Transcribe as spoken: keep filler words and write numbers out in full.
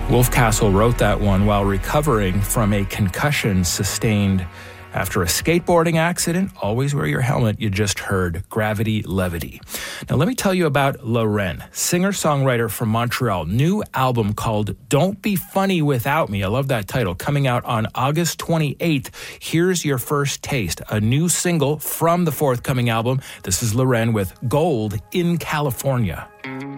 Wolf Castle wrote that one while recovering from a concussion sustained after a skateboarding accident. Always wear your helmet. You just heard Gravity Levity. Now let me tell you about Loren, singer-songwriter from Montreal. New album called Don't Be Funny Without Me. I love that title. Coming out on August twenty-eighth. Here's Your First Taste, a new single from the forthcoming album. This is Loren with Gold in California.